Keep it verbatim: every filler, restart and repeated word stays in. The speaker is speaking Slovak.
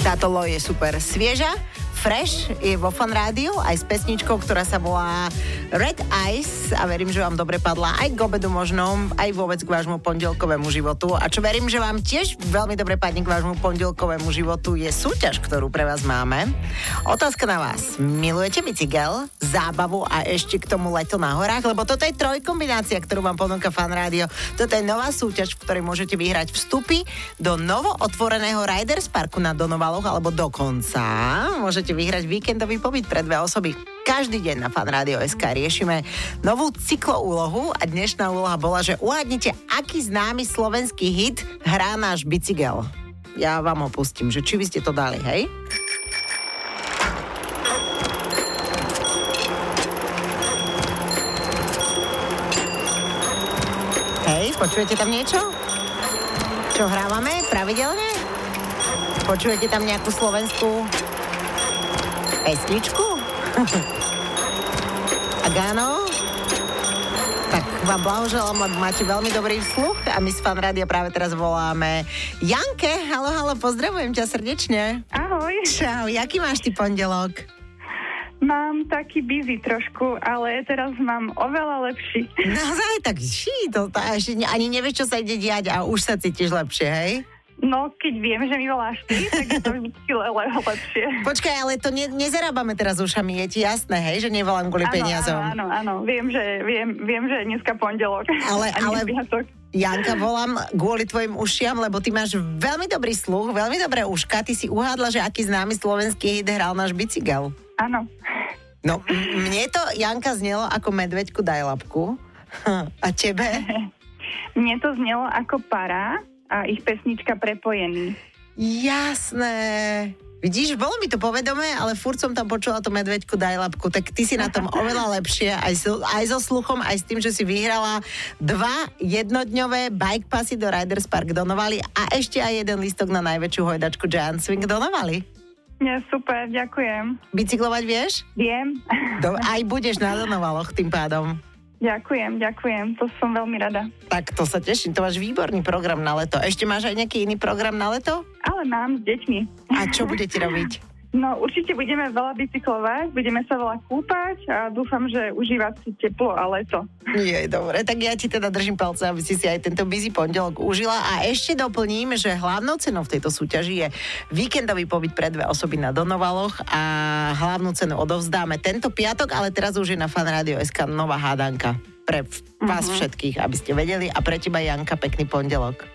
Táto lo je super svieža, fresh, je vo Fan Rádiu aj s pesničkou, ktorá sa volá Red Eyes a verím, že vám dobre padla aj k obedu možno, aj vôbec k vášmu pondelkovému životu. A čo verím, že vám tiež veľmi dobre padne k vášmu pondelkovému životu, je súťaž, ktorú pre vás máme. Otázka na vás. Milujete bicykel, zábavu a ešte k tomu leto na horách? Lebo toto je trojkombinácia, ktorú vám ponúka Fan Rádio. Toto je nová súťaž, v ktorej môžete vyhrať vstupy do novo otvoreného Riders Parku na Donovaloch, alebo dokonca môžete vyhrať víkendový pobyt pre dve osoby. Každý deň na Fan Rádio bodka es ká riešime novú cykloúlohu a dnešná úloha bola, že uhádnite, aký známy slovenský hit hrá náš bicykel. Ja vám ho pustím, že či by ste to dali, hej? Hej, počujete tam niečo? Čo hrávame pravidelne? Počujete tam nejakú slovenskú pesničku? Ak áno, tak vám blahoželám, máte veľmi dobrý sluch a my z Fan Rádia práve teraz voláme Janke. Haló, haló, pozdravujem ťa srdečne. Ahoj. Čau, jaký máš ty pondelok? Mám taký busy trošku, ale teraz mám oveľa lepší. Naozaj, tak ší, to, to až ani nevieš, čo sa ide diať a už sa cítiš lepšie, hej? No, keď viem, že mi voláš ty, tak je to vždy le- lepšie. Počkaj, ale to ne, nezarábame teraz ušami, je ti jasné, hej, že nevolám kvôli áno, peniazom. Áno, áno, áno, viem, že, viem, viem, že je dneska pondelok. Ale, ale Janka, volám kvôli tvojim ušiam, lebo ty máš veľmi dobrý sluch, veľmi dobré uška, ty si uhádla, že aký známy slovenský hit hral náš bicykel. Áno. No, m- mne to, Janka, znelo ako medveďku daj labku. A tebe? Mne to znelo ako Para a ich pesnička Prepojený. Jasné. Vidíš, bolo mi to povedomé, ale furt som tam počula tú medveďku daj labku, tak ty si na tom oveľa lepšie, aj so, aj so sluchom, aj s tým, že si vyhrala dva jednodňové bike passy do Riders Park Donovali a ešte aj jeden lístok na najväčšiu hojdačku Giant Swing Donovali. Nie, super, ďakujem. Bicyklovať vieš? Viem. Do, aj budeš na Donovaloch tým pádom. Ďakujem, ďakujem, to som veľmi rada. Tak to sa teším, to máš výborný program na leto. Ešte máš aj nejaký iný program na leto? Ale mám s deťmi. A čo budete robiť? No určite budeme veľa bicyklovať, budeme sa veľa kúpať a dúfam, že užívať si teplo a leto. Je, dobre, tak ja ti teda držím palce, aby si si aj tento busy pondelok užila a ešte doplním, že hlavnou cenou v tejto súťaži je víkendový pobyt pre dve osoby na Donovaloch a hlavnú cenu odovzdáme tento piatok, ale teraz už je na Fan Rádio bodka es ká nová hádanka pre vás mm-hmm. všetkých, aby ste vedeli a pre teba, Janka, pekný pondelok.